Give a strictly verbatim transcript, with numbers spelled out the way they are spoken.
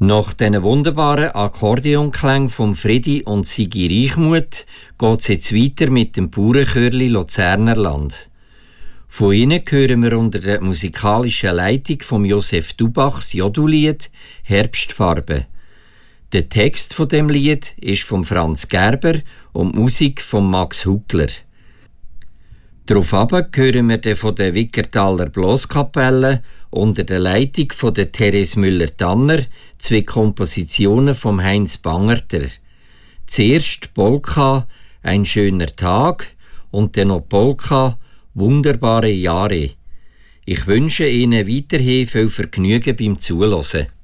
Nach diesen wunderbaren Akkordeonklängen von Fredi und Sigi Reichmuth geht es jetzt weiter mit dem Bauernchörli Luzernerland. Von ihnen hören wir unter der musikalischen Leitung von Josef Dubachs Jodulied «Herbstfarbe». Der Text von dem Lied ist von Franz Gerber und die Musik von Max Huckler. Daraufhin hören wir den von der Wickertaler Bloskapelle unter der Leitung von der Therese Müller-Tanner zwei Kompositionen von Heinz Bangerter. Zuerst Polka «Ein schöner Tag» und dann noch Polka «Wunderbare Jahre». Ich wünsche Ihnen weiterhin viel Vergnügen beim Zuhören.